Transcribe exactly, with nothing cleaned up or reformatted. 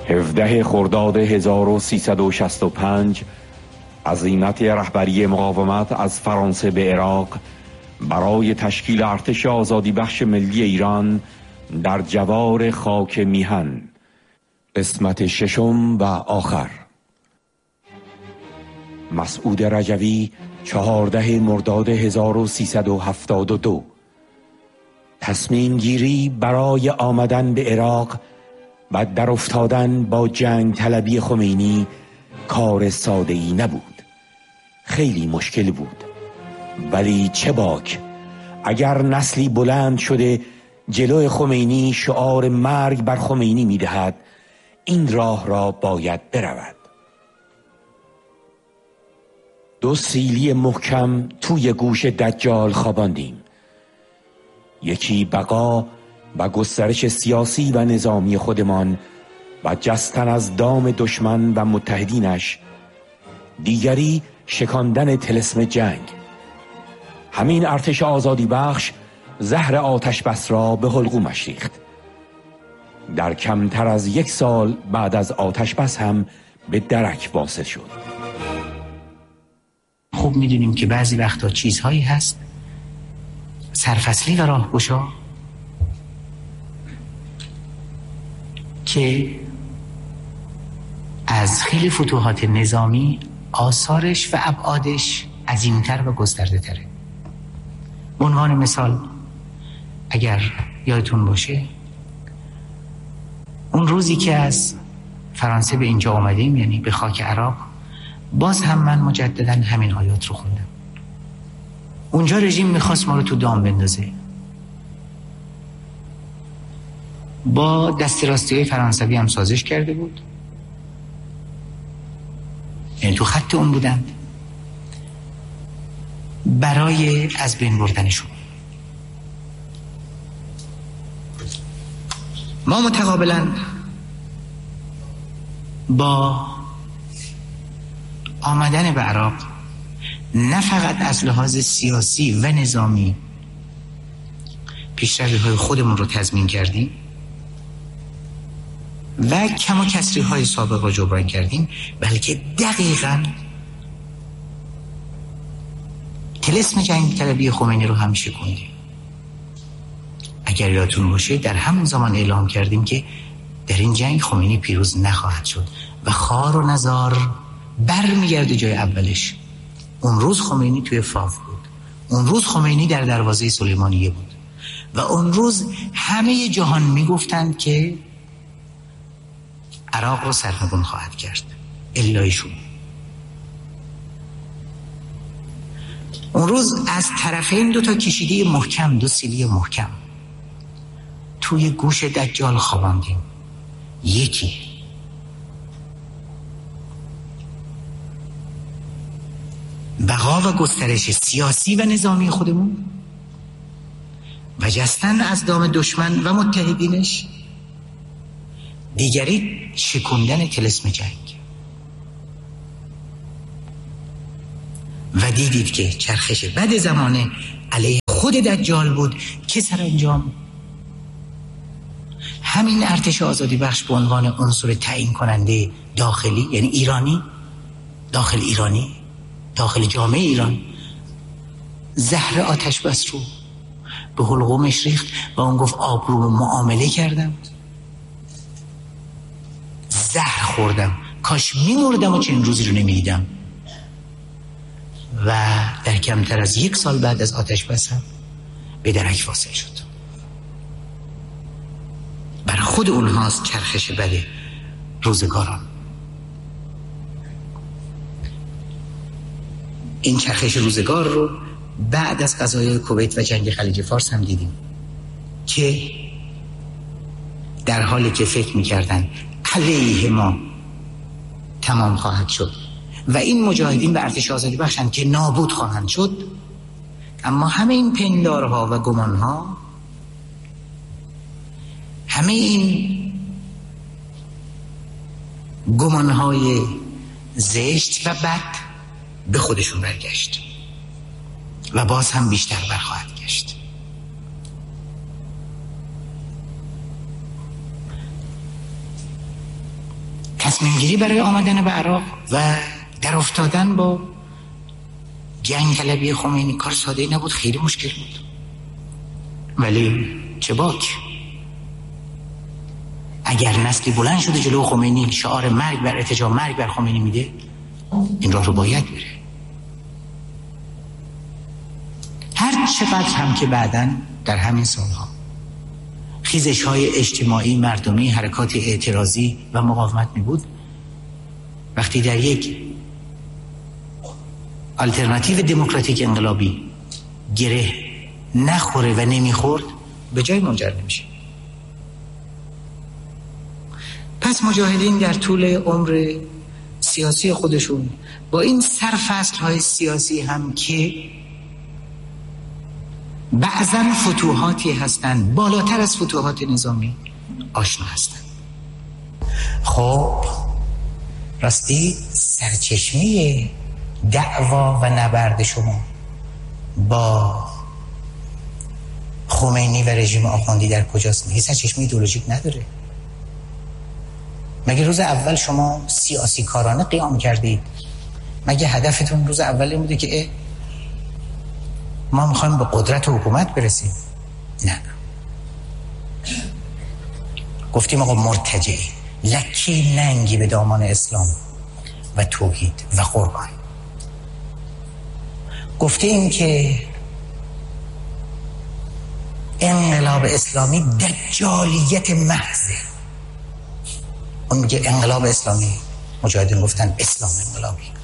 هفدهم خرداد هزار و سیصد و شصت و پنج عزیمت رهبری مقاومت از فرانسه به عراق برای تشکیل ارتش آزادی بخش ملی ایران در جوار خاک میهن. قسمت ششم و آخر. مسعود رجوی، چهاردهم مرداد هزار و سیصد و هفتاد و دو. تصمیم گیری برای آمدن به عراق و در افتادن با جنگ طلبی خمینی کار ساده‌ای نبود. خیلی مشکل بود. ولی چه باک اگر نسلی بلند شده جلوی خمینی شعار مرگ بر خمینی می‌دهد، این راه را باید برود. دو سیلی محکم توی گوش دجال خواباندیم. یکی بقا و گسترش سیاسی و نظامی خودمان و جستن از دام دشمن و متحدینش، دیگری شکاندن طلسم جنگ. همین ارتش آزادی بخش زهر آتش بس را به حلقومش ریخت. در کمتر از یک سال بعد از آتش بس هم به درک واصل شد. خوب میدونیم که بعضی وقتا چیزهایی هست سرفصلی و راهگشا که از خیلی فتوحات نظامی آثارش و ابعادش عظیمتر و گسترده تره. به عنوان مثال اگر یادتون باشه اون روزی که از فرانسه به اینجا آمدیم، یعنی به خاک عراق، باز هم من مجددا همین آیات رو خوندم. اونجا رژیم میخواست ما رو تو دام بندازه. با دست راستی‌های فرانسوی هم سازش کرده بود، یعنی تو خط اون بودن برای از بین بردنشون. ما متقابلا با آمدن به عراق نه فقط از لحاظ سیاسی و نظامی پیشروی‌های خودمون رو تضمین کردیم و کم و کسری‌های سابق رو جبران کردیم، بلکه دقیقاً طلسم جنگ طلبی خمینی رو هم شکوندیم. اگر یادتون باشه در همون زمان اعلام کردیم که در این جنگ خمینی پیروز نخواهد شد و خار و نزار برمیگرده جای اولش. اون روز خمینی توی فاف بود، اون روز خمینی در دروازه سلیمانیه بود و اون روز همه جهان میگفتند که عراق رو سرنگون خواهد کرد الایشون. اون روز از طرفین دو تا کشیده محکم، دو سیلی محکم توی گوش دجال خواباندیم. یکی بقا و گسترش سیاسی و نظامی خودمون و جستن از دام دشمن و متحدینش، دیگری شکوندن طلسم جنگ. و دیدید که چرخش بد زمانه علیه خود دجال بود که سرانجام همین ارتش آزادی بخش به عنوان عنصر تعیین کننده داخلی، یعنی ایرانی، داخل ایرانی، داخل جامعه ایران، زهر آتش بس رو به حلقومش ریخت و اون گفت آبرو به معامله کردم، زهر خوردم، کاش میمردم و چنین روزی رو نمیدیدم. و در کمتر از یک سال بعد از آتش بس هم به درک واصل شد. بر خود اونهاست چرخش بد روزگاران. این چرخش روزگار رو بعد از قضایای کویت و جنگ خلیج فارس هم دیدیم که در حالی که فکر می‌کردن علیه ما تمام خواهد شد و این مجاهدین به ارتش آزادی بخشند که نابود خواهند شد، اما همه این پندارها و گمانها، همه این گمانهای زشت و بد به خودشون برگشت و باز هم بیشتر برخواهد گشت. تصمیم گیری برای آمدن به عراق و در افتادن با جنگ طلبی خمینی کار ساده نبود، خیلی مشکل بود، ولی چه باک. اگر نسلی بلند شده جلو خمینی شعار مرگ بر ارتجاع، مرگ بر خمینی میده، این راه رو باید بره. هر چقدر هم که بعداً در همین سالها خیزش های اجتماعی، مردمی، حرکات اعتراضی و مقاومت می بود، وقتی در یک آلترناتیو دموکراتیک انقلابی گره نخوره و نمیخورد، به جای منجر نمیشه. پس مجاهدین در طول عمر سیاسی خودشون با این سرفصل های سیاسی هم که بعضا فتوحاتی هستند بالاتر از فتوحات نظامی آشنا هستند. خب راستی سرچشمه دعوا و نبرد شما با خمینی و رژیم آخوندی در کجاست؟ میگه سرچشمه ایدئولوژیک نداره. مگه روز اول شما سیاسی کارانه قیام کردید؟ مگه هدفتون روز اول این بوده که ما میخوایم به قدرت و حکومت برسیم؟ نه، گفتیم آقا مرتجعی، لکی ننگی به دامان اسلام و توحید و قرآن. گفتیم که انقلاب اسلامی دجالیت محضه. اون میگه انقلاب اسلامی، مجاهدین گفتن اسلام انقلابی.